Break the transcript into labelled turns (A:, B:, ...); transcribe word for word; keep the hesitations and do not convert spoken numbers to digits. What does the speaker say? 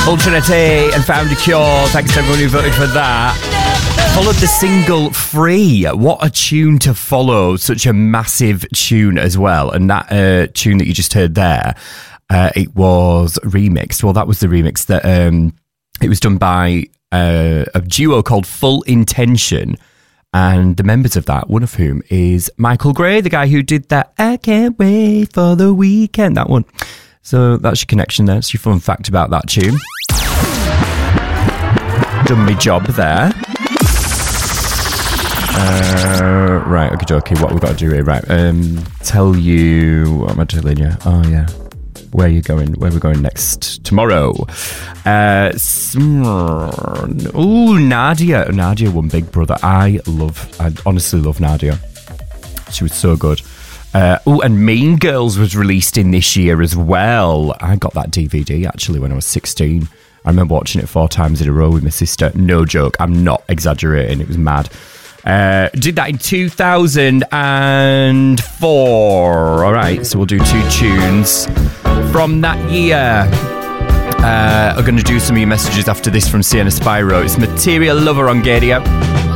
A: Ultranete and Found a Cure. Thanks to everyone who voted for that. Followed the single Free. What a tune to follow. Such a massive tune as well. And that uh, tune that you just heard there, uh, it was remixed. Well, that was the remix that um, it was done by uh, a duo called Full Intention. And the members of that, one of whom is Michael Gray, the guy who did that I Can't Wait for the Weekend, that one. So that's your connection there. That's your fun fact about that tune. Done my job there. Uh, right, okay, okay, what we've got to do here, right. Um, tell you, what am I telling you? Oh, yeah. Where are you going? Where are we going next? Tomorrow. Uh, oh, Nadia. Nadia won Big Brother. I love, I honestly love Nadia. She was so good. Uh, oh, and Mean Girls was released in this year as well. I got that D V D actually when I was sixteen. I remember watching it four times in a row with my sister. No joke. I'm not exaggerating. It was mad. Uh, did that in two thousand four. All right, so we'll do two tunes from that year. Uh, I'm going to do some of your messages after this from Sienna Spyro. It's Material Lover on Gadio.